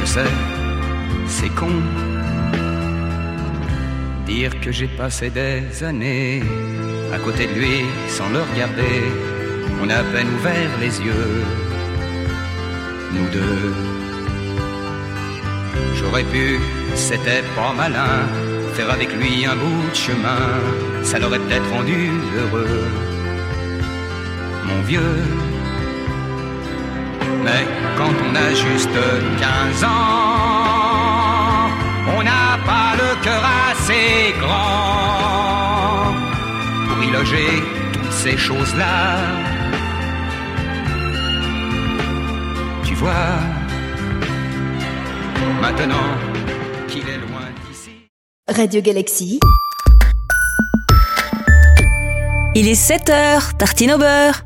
Je sais, c'est con. Dire que j'ai passé des années à côté de lui sans le regarder. On a à peine ouvert les yeux, nous deux. J'aurais pu, c'était pas malin, faire avec lui un bout de chemin. Ça l'aurait peut-être rendu heureux, mon vieux. Mais quand on a juste 15 ans, on n'a pas le cœur assez grand pour y loger toutes ces choses-là. Tu vois, maintenant qu'il est loin d'ici. Radio Galaxy. Il est 7h, tartine au beurre.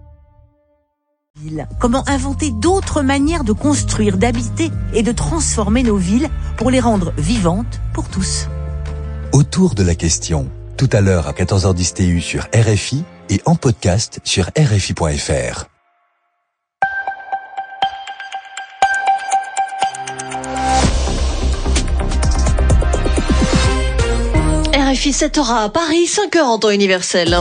Comment inventer d'autres manières de construire, d'habiter et de transformer nos villes pour les rendre vivantes pour tous. Autour de la question, tout à l'heure à 14h10 TU sur RFI et en podcast sur RFI.fr. RFI 7h à Paris, 5h en temps universel.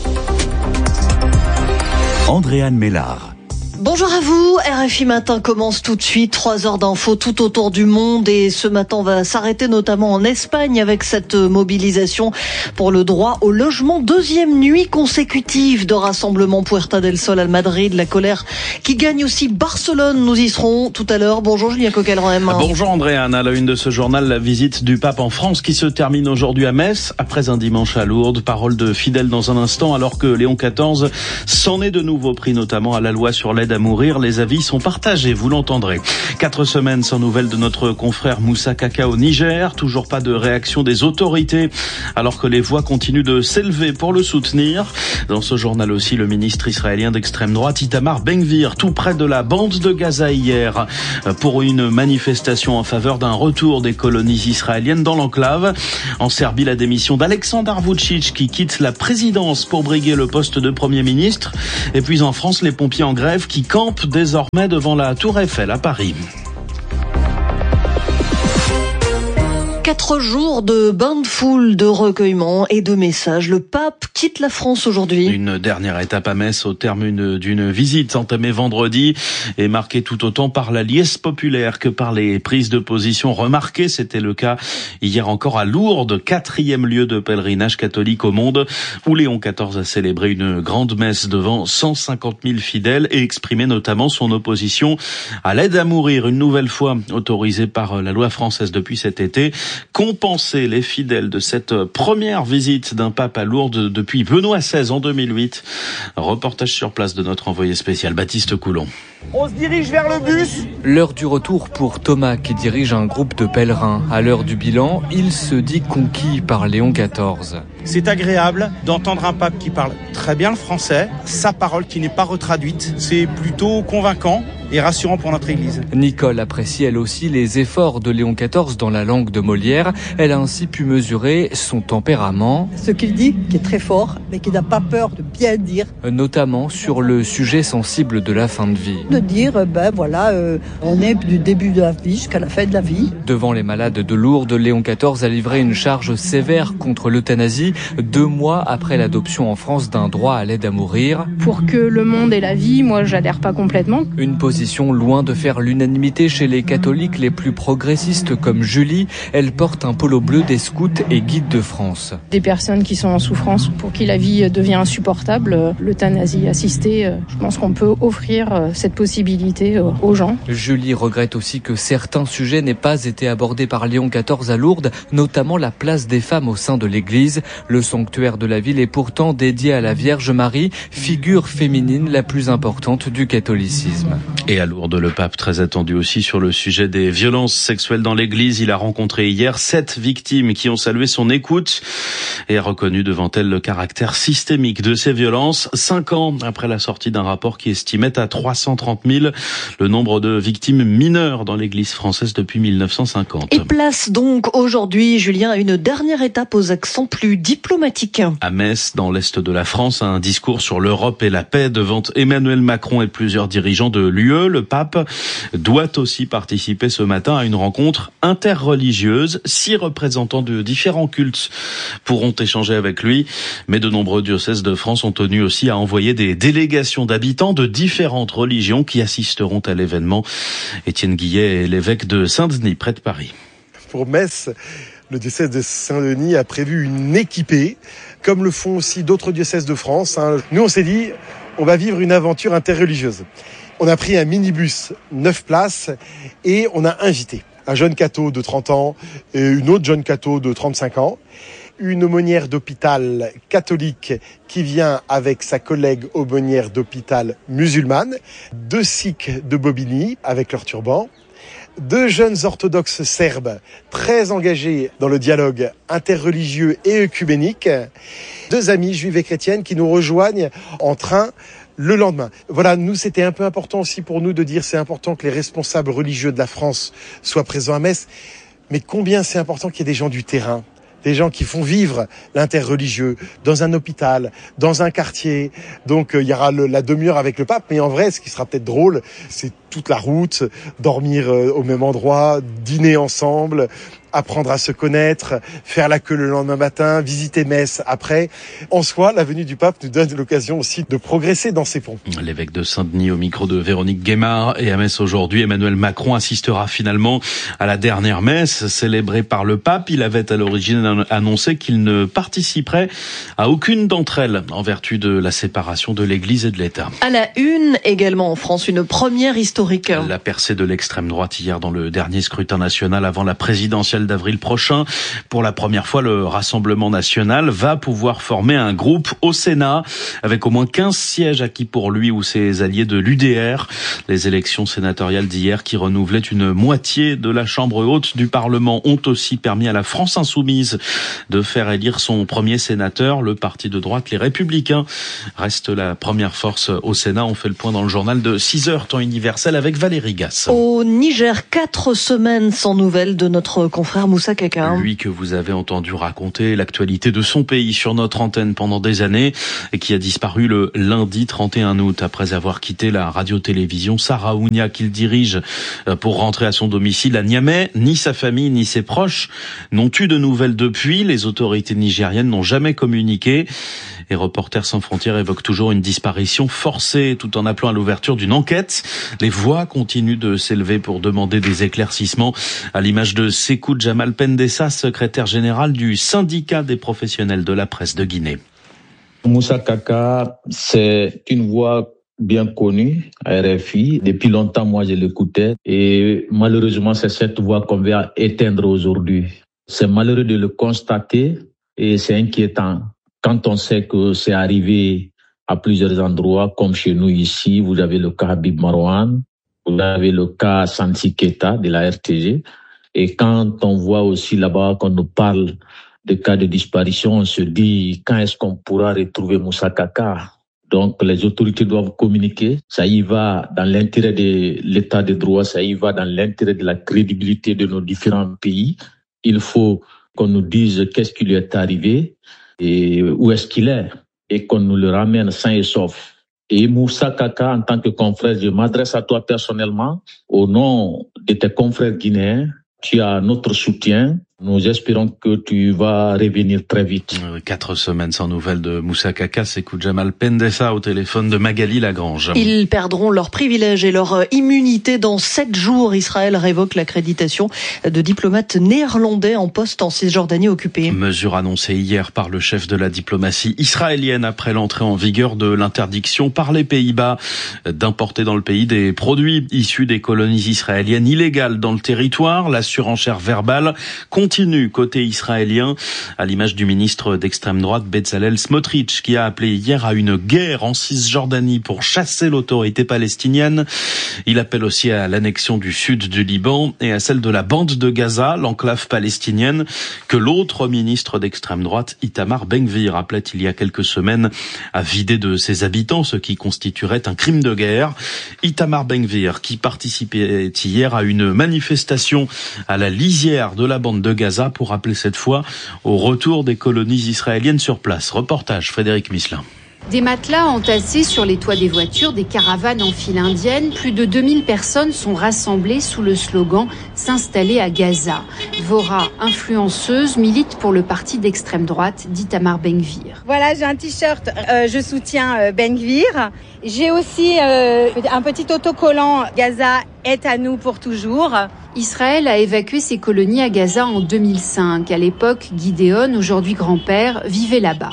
Andréane Mélard. Bonjour à vous, RFI Matin commence tout de suite, 3 heures d'infos tout autour du monde et ce matin on va s'arrêter notamment en Espagne avec cette mobilisation pour le droit au logement. Deuxième nuit consécutive de rassemblement Puerta del Sol à Madrid, la colère qui gagne aussi Barcelone, nous y serons tout à l'heure. Bonjour Julien Coquelin. Bonjour Andréane, à la une de ce journal, la visite du pape en France qui se termine aujourd'hui à Metz après un dimanche à Lourdes. Parole de fidèles dans un instant alors que Léon XIV s'en est de nouveau pris notamment à la loi sur l'aide à mourir. Les avis sont partagés, vous l'entendrez. 4 semaines sans nouvelles de notre confrère Moussa Kaka au Niger. Toujours pas de réaction des autorités alors que les voix continuent de s'élever pour le soutenir. Dans ce journal aussi, le ministre israélien d'extrême droite Itamar Ben-Gvir, tout près de la bande de Gaza hier, pour une manifestation en faveur d'un retour des colonies israéliennes dans l'enclave. En Serbie, la démission d'Aleksandar Vučić qui quitte la présidence pour briguer le poste de Premier ministre. Et puis en France, les pompiers en grève qui campent désormais devant la Tour Eiffel à Paris. 4 jours de bain de foule, de recueillement et de messages. Le pape quitte la France aujourd'hui. Une dernière étape à Metz au terme d'une visite entamée vendredi et marquée tout autant par la liesse populaire que par les prises de position remarquées. C'était le cas hier encore à Lourdes, 4e lieu de pèlerinage catholique au monde, où Léon XIV a célébré une grande messe devant 150 000 fidèles et exprimé notamment son opposition à l'aide à mourir, une nouvelle fois autorisée par la loi française depuis cet été. Compenser les fidèles de cette première visite d'un pape à Lourdes depuis Benoît XVI en 2008. Reportage sur place de notre envoyé spécial Baptiste Coulon. On se dirige vers le bus. L'heure du retour pour Thomas qui dirige un groupe de pèlerins. À l'heure du bilan, il se dit conquis par Léon XIV. C'est agréable d'entendre un pape qui parle très bien le français, sa parole qui n'est pas retraduite. C'est plutôt convaincant et rassurant pour notre Église. Nicole apprécie elle aussi les efforts de Léon XIV dans la langue de Molière. Elle a ainsi pu mesurer son tempérament. Ce qu'il dit, qui est très fort, mais qui n'a pas peur de bien dire. Notamment sur le sujet sensible de la fin de vie. De dire, on est du début de la vie jusqu'à la fin de la vie. Devant les malades de Lourdes, Léon XIV a livré une charge sévère contre l'euthanasie, 2 mois après l'adoption en France d'un droit à l'aide à mourir. Pour que le monde ait la vie, moi j'adhère pas complètement. Une position loin de faire l'unanimité chez les catholiques les plus progressistes comme Julie. Elle porte un polo bleu des scouts et guides de France. Des personnes qui sont en souffrance, pour qui la vie devient insupportable, l'euthanasie assistée, je pense qu'on peut offrir cette possibilité aux gens. Julie regrette aussi que certains sujets n'aient pas été abordés par Léon XIV à Lourdes, notamment la place des femmes au sein de l'Église. Le sanctuaire de la ville est pourtant dédié à la Vierge Marie, figure féminine la plus importante du catholicisme. Et à Lourdes, le pape très attendu aussi sur le sujet des violences sexuelles dans l'église. Il a rencontré hier 7 victimes qui ont salué son écoute et a reconnu devant elles le caractère systémique de ces violences. 5 ans après la sortie d'un rapport qui estimait à 330 000 le nombre de victimes mineures dans l'église française depuis 1950. Et place donc aujourd'hui, Julien, à une dernière étape aux accents plus diplomatiques. À Metz, dans l'est de la France, un discours sur l'Europe et la paix devant Emmanuel Macron et plusieurs dirigeants de l'UE. lieu. Le pape doit aussi participer ce matin à une rencontre interreligieuse. 6 représentants de différents cultes pourront échanger avec lui, mais de nombreux diocèses de France ont tenu aussi à envoyer des délégations d'habitants de différentes religions qui assisteront à l'événement. Étienne Guillet est l'évêque de Saint-Denis, près de Paris. Pour Metz, le diocèse de Saint-Denis a prévu une équipée, comme le font aussi d'autres diocèses de France. Nous, on s'est dit, on va vivre une aventure interreligieuse. On a pris un minibus 9 places et on a invité un jeune catho de 30 ans et une autre jeune catho de 35 ans. Une aumônière d'hôpital catholique qui vient avec sa collègue aumônière d'hôpital musulmane, 2 sikhs de Bobigny avec leur turban, 2 jeunes orthodoxes serbes très engagés dans le dialogue interreligieux et œcuménique, 2 amies juives et chrétiennes qui nous rejoignent en train le lendemain. Voilà, nous, c'était un peu important aussi pour nous de dire c'est important que les responsables religieux de la France soient présents à Metz, mais combien c'est important qu'il y ait des gens du terrain, des gens qui font vivre l'interreligieux dans un hôpital, dans un quartier. Donc il y aura la demi-heure avec le pape, mais en vrai, ce qui sera peut-être drôle, c'est toute la route, dormir au même endroit, dîner ensemble, apprendre à se connaître, faire la queue le lendemain matin, visiter Metz après. En soi, la venue du pape nous donne l'occasion aussi de progresser dans ces ponts. L'évêque de Saint-Denis au micro de Véronique Guémard. Et à Metz aujourd'hui, Emmanuel Macron assistera finalement à la dernière messe célébrée par le pape. Il avait à l'origine annoncé qu'il ne participerait à aucune d'entre elles en vertu de la séparation de l'Église et de l'État. À la une, également en France, une première historique. La percée de l'extrême droite hier dans le dernier scrutin national avant la présidentielle d'avril prochain. Pour la première fois, le Rassemblement national va pouvoir former un groupe au Sénat avec au moins 15 sièges acquis pour lui ou ses alliés de l'UDR. Les élections sénatoriales d'hier qui renouvelaient une moitié de la Chambre haute du Parlement ont aussi permis à la France insoumise de faire élire son premier sénateur. Le parti de droite, les Républicains, reste la première force au Sénat. On fait le point dans le journal de 6h, temps universel, avec Valérie Gasse. Au Niger, 4 semaines sans nouvelles de notre confrère Moussa Kaka. Lui que vous avez entendu raconter l'actualité de son pays sur notre antenne pendant des années et qui a disparu le lundi 31 août après avoir quitté la radio-télévision Saraounia qu'il dirige pour rentrer à son domicile à Niamey. Ni sa famille ni ses proches n'ont eu de nouvelles depuis. Les autorités nigériennes n'ont jamais communiqué. Et Reporters sans frontières évoque toujours une disparition forcée tout en appelant à l'ouverture d'une enquête. Les voix continuent de s'élever pour demander des éclaircissements à l'image de Sékou Jamal Pendessa, secrétaire général du syndicat des professionnels de la presse de Guinée. Moussa Kaka, c'est une voix bien connue à RFI. Depuis longtemps, moi, je l'écoutais. Et malheureusement, c'est cette voix qu'on va éteindre aujourd'hui. C'est malheureux de le constater et c'est inquiétant. Quand on sait que c'est arrivé à plusieurs endroits, comme chez nous ici, vous avez le cas Habib Marouane, vous avez le cas Sansi Keita de la RTG. Et quand on voit aussi là-bas qu'on nous parle de cas de disparition, on se dit quand est-ce qu'on pourra retrouver Moussa Kaka? Donc les autorités doivent communiquer. Ça y va dans l'intérêt de l'état de droit, ça y va dans l'intérêt de la crédibilité de nos différents pays. Il faut qu'on nous dise qu'est-ce qui lui est arrivé et où est-ce qu'il est et qu'on nous le ramène sain et sauf. Et Moussa Kaka, en tant que confrère, je m'adresse à toi personnellement au nom de tes confrères guinéens. Tu as notre soutien. Nous espérons que tu vas revenir très vite. 4 semaines sans nouvelles de Moussa Kaka, Sékou Jamal Pendessa au téléphone de Magali Lagrange. Ils perdront leurs privilèges et leur immunité dans 7 jours. Israël révoque l'accréditation de diplomates néerlandais en poste en Cisjordanie occupée. Mesure annoncée hier par le chef de la diplomatie israélienne après l'entrée en vigueur de l'interdiction par les Pays-Bas d'importer dans le pays des produits issus des colonies israéliennes illégales dans le territoire. La surenchère verbale continue côté israélien, à l'image du ministre d'extrême droite Bezalel Smotrich, qui a appelé hier à une guerre en Cisjordanie pour chasser l'autorité palestinienne. Il appelle aussi à l'annexion du sud du Liban et à celle de la bande de Gaza, l'enclave palestinienne, que l'autre ministre d'extrême droite, Itamar Ben-Gvir, appelait il y a quelques semaines à vider de ses habitants, ce qui constituerait un crime de guerre. Itamar Ben-Gvir, qui participait hier à une manifestation à la lisière de la bande de Gaza pour appeler cette fois au retour des colonies israéliennes sur place. Reportage Frédéric Misselin. Des matelas entassés sur les toits des voitures, des caravanes en file indienne. Plus de 2000 personnes sont rassemblées sous le slogan « S'installer à Gaza ». Dvorah, influenceuse, milite pour le parti d'extrême droite d'Itamar Ben-Gvir. Voilà, j'ai un t-shirt, je soutiens Ben-Gvir. J'ai aussi un petit autocollant « Gaza est à nous pour toujours ». Israël a évacué ses colonies à Gaza en 2005. À l'époque, Gideon, aujourd'hui grand-père, vivait là-bas.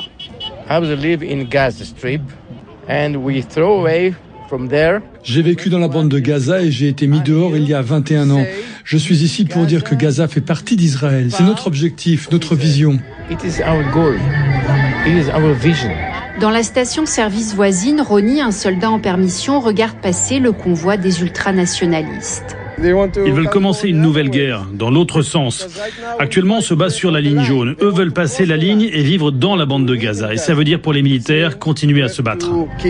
J'ai vécu dans la bande de Gaza et j'ai été mis dehors il y a 21 ans. Je suis ici pour dire que Gaza fait partie d'Israël. C'est notre objectif, notre vision. Dans la station-service voisine, Ronnie, un soldat en permission, regarde passer le convoi des ultranationalistes. Ils veulent commencer une nouvelle guerre, dans l'autre sens. Actuellement, on se bat sur la ligne jaune. Eux veulent passer la ligne et vivre dans la bande de Gaza. Et ça veut dire pour les militaires, continuer à se battre.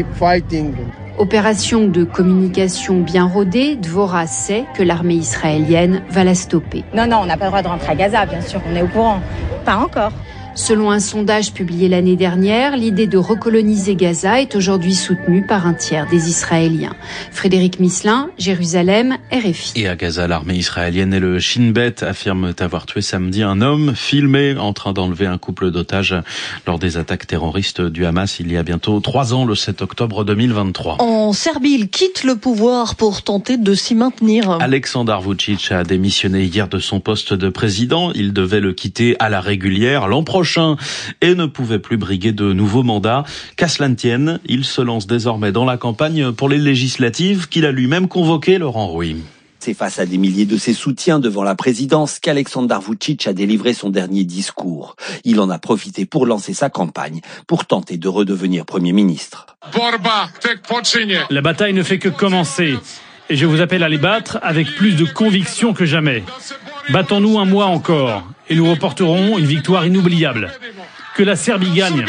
Opération de communication bien rodée, Dvorah sait que l'armée israélienne va la stopper. Non, on n'a pas le droit de rentrer à Gaza, bien sûr, on est au courant. Pas encore. Selon un sondage publié l'année dernière, l'idée de recoloniser Gaza est aujourd'hui soutenue par un tiers des Israéliens. Frédéric Misselin, Jérusalem, RFI. Et à Gaza, l'armée israélienne et le Shin Bet affirment avoir tué samedi un homme filmé en train d'enlever un couple d'otages lors des attaques terroristes du Hamas il y a bientôt 3 ans, le 7 octobre 2023. En Serbie, il quitte le pouvoir pour tenter de s'y maintenir. Aleksandar Vučić a démissionné hier de son poste de président. Il devait le quitter à la régulière l'an prochain et ne pouvait plus briguer de nouveaux mandats. Qu'à cela ne tienne, il se lance désormais dans la campagne pour les législatives qu'il a lui-même convoquées, Laurent Rouy. C'est face à des milliers de ses soutiens devant la présidence qu'Aleksandar Vučić a délivré son dernier discours. Il en a profité pour lancer sa campagne, pour tenter de redevenir Premier ministre. La bataille ne fait que commencer. Et je vous appelle à les battre avec plus de conviction que jamais. Battons-nous un mois encore et nous reporterons une victoire inoubliable. Que la Serbie gagne.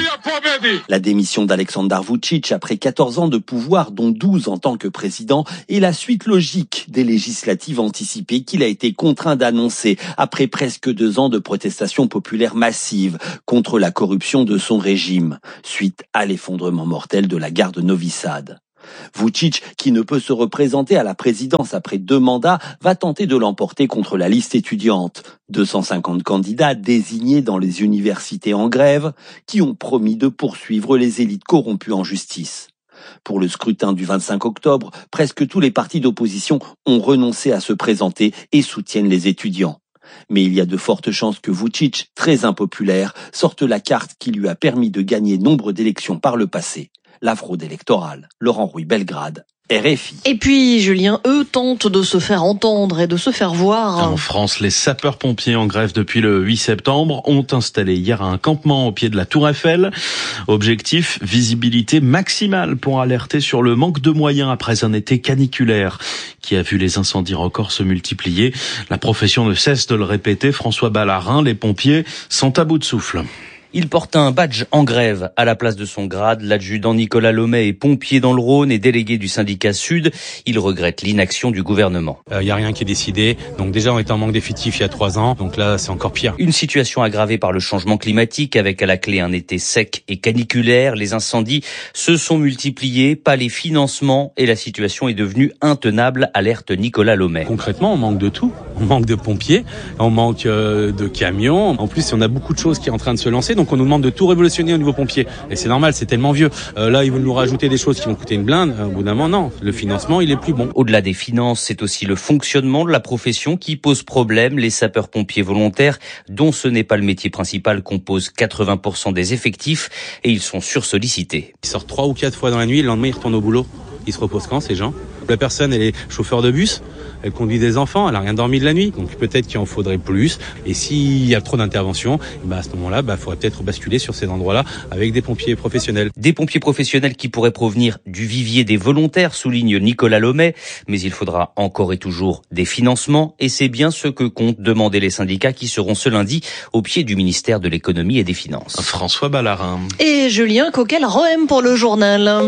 La démission d'Aleksandar Vučić après 14 ans de pouvoir, dont 12 en tant que président, est la suite logique des législatives anticipées qu'il a été contraint d'annoncer après presque 2 ans de protestations populaires massives contre la corruption de son régime, suite à l'effondrement mortel de la gare de Novi Sad. Vučić, qui ne peut se représenter à la présidence après 2 mandats, va tenter de l'emporter contre la liste étudiante. 250 candidats désignés dans les universités en grève, qui ont promis de poursuivre les élites corrompues en justice. Pour le scrutin du 25 octobre, presque tous les partis d'opposition ont renoncé à se présenter et soutiennent les étudiants. Mais il y a de fortes chances que Vučić, très impopulaire, sorte la carte qui lui a permis de gagner nombre d'élections par le passé. La fraude électorale. Laurent Rouy, Belgrade, RFI. Et puis, Julien, eux tentent de se faire entendre et de se faire voir. En France, les sapeurs-pompiers en grève depuis le 8 septembre ont installé hier un campement au pied de la Tour Eiffel. Objectif, visibilité maximale pour alerter sur le manque de moyens après un été caniculaire qui a vu les incendies records se multiplier. La profession ne cesse de le répéter. François Ballarin, les pompiers sont à bout de souffle. Il porte un badge en grève à la place de son grade. L'adjudant Nicolas Lomet est pompier dans le Rhône et délégué du syndicat Sud. Il regrette l'inaction du gouvernement. Il n'y a rien qui est décidé. Donc déjà, on était en manque d'effectifs il y a 3 ans. Donc là, c'est encore pire. Une situation aggravée par le changement climatique avec à la clé un été sec et caniculaire. Les incendies se sont multipliés, pas les financements et la situation est devenue intenable, alerte Nicolas Lomet. Concrètement, on manque de tout. On manque de pompiers, on manque de camions. En plus, on a beaucoup de choses qui sont en train de se lancer. Donc on nous demande de tout révolutionner au niveau pompier. Et c'est normal, c'est tellement vieux. Là, ils veulent nous rajouter des choses qui vont coûter une blinde. Au bout d'un moment, non. Le financement, il est plus bon. Au-delà des finances, c'est aussi le fonctionnement de la profession qui pose problème. Les sapeurs-pompiers volontaires, dont ce n'est pas le métier principal, composent 80% des effectifs et ils sont sursollicités. Ils sortent 3 ou 4 fois dans la nuit, le lendemain, ils retournent au boulot. Ils se reposent quand, ces gens? La personne, elle est chauffeur de bus. Elle conduit des enfants, elle a rien dormi de la nuit, donc peut-être qu'il en faudrait plus. Et s'il y a trop d'interventions, à ce moment-là, il faudrait peut-être basculer sur ces endroits-là avec des pompiers professionnels. Des pompiers professionnels qui pourraient provenir du vivier des volontaires, souligne Nicolas Lomet. Mais il faudra encore et toujours des financements, et c'est bien ce que comptent demander les syndicats qui seront ce lundi au pied du ministère de l'économie et des finances. François Ballarin. Et Julien Coquel-Rohem pour le journal.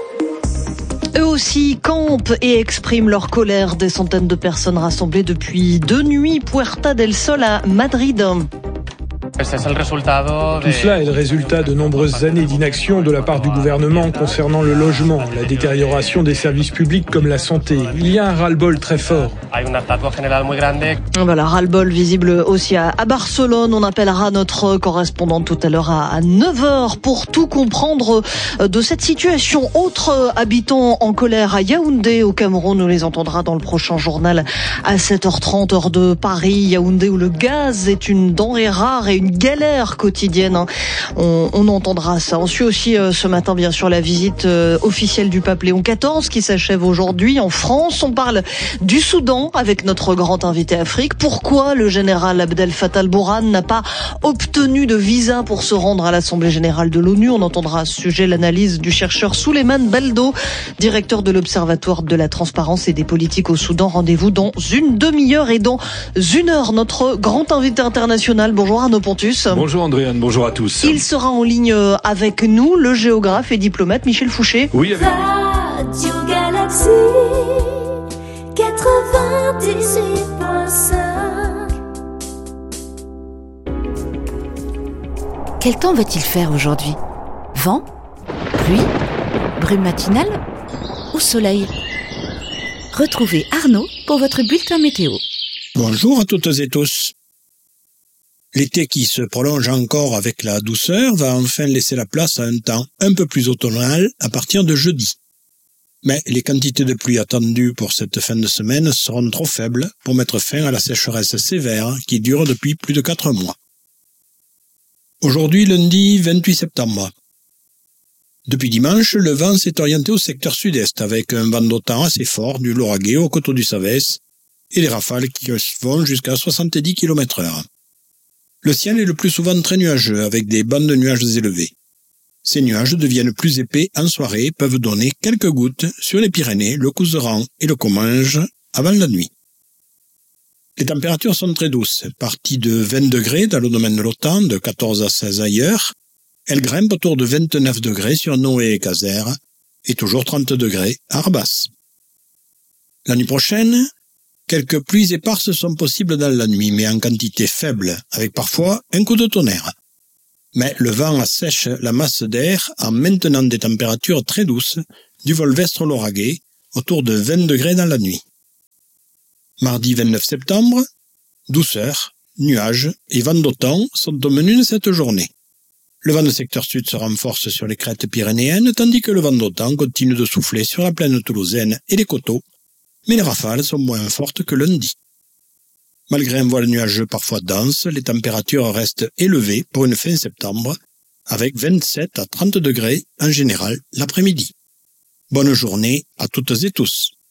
Eux aussi campent et expriment leur colère. Des centaines de personnes rassemblées depuis 2 nuits, Puerta del Sol à Madrid. Tout cela est le résultat de nombreuses années d'inaction de la part du gouvernement concernant le logement, la détérioration des services publics comme la santé. Il y a un ras-le-bol très fort. Voilà, ras-le-bol visible aussi à Barcelone. On appellera notre correspondante tout à l'heure à 9h pour tout comprendre de cette situation. Autres habitants en colère à Yaoundé, au Cameroun, on les entendra dans le prochain journal à 7h30, heure de Paris. Yaoundé où le gaz est une denrée rare et une galère quotidienne. On entendra ça. On suit aussi ce matin, bien sûr, la visite officielle du pape Léon XIV qui s'achève aujourd'hui en France. On parle du Soudan avec notre grand invité Afrique. Pourquoi le général Abdel Fattah al-Burhan n'a pas obtenu de visa pour se rendre à l'Assemblée générale de l'ONU? On entendra à ce sujet l'analyse du chercheur Souleymane Baldo, directeur de l'Observatoire de la transparence et des politiques au Soudan. Rendez-vous dans une demi-heure et dans une heure, notre grand invité international. Bonjour Arnaud Pontus. Bonjour Andréane, bonjour à tous. Il sera en ligne avec nous, le géographe et diplomate Michel Fouché. Oui, avec... Radio Galaxy 98.5. Quel temps va-t-il faire aujourd'hui? Vent? Pluie? Brume matinale? Ou soleil? Retrouvez Arnaud pour votre bulletin météo. Bonjour à toutes et tous. L'été qui se prolonge encore avec la douceur va enfin laisser la place à un temps un peu plus automnal à partir de jeudi. Mais les quantités de pluie attendues pour cette fin de semaine seront trop faibles pour mettre fin à la sécheresse sévère qui dure depuis plus de 4 mois. Aujourd'hui, lundi 28 septembre. Depuis dimanche, le vent s'est orienté au secteur sud-est avec un vent d'automne assez fort du Lauragais au coteau du Savès et des rafales qui vont jusqu'à 70 km/h. Le ciel est le plus souvent très nuageux avec des bandes de nuages élevés. Ces nuages deviennent plus épais en soirée et peuvent donner quelques gouttes sur les Pyrénées, le Couserans et le Comminges avant la nuit. Les températures sont très douces, parties de 20 degrés dans le domaine de l'OTAN, de 14 à 16 ailleurs. Elles grimpent autour de 29 degrés sur Noé et Caser et toujours 30 degrés à Arbas. La nuit prochaine, quelques pluies éparses sont possibles dans la nuit, mais en quantité faible, avec parfois un coup de tonnerre. Mais le vent assèche la masse d'air en maintenant des températures très douces du Volvestre Lauragais, autour de 20 degrés dans la nuit. Mardi 29 septembre, douceur, nuages et vent d'automne sont au menu de cette journée. Le vent de secteur sud se renforce sur les crêtes pyrénéennes, tandis que le vent d'automne continue de souffler sur la plaine toulousaine et les coteaux, mais les rafales sont moins fortes que lundi. Malgré un voile nuageux parfois dense, les températures restent élevées pour une fin septembre, avec 27 à 30 degrés en général l'après-midi. Bonne journée à toutes et tous.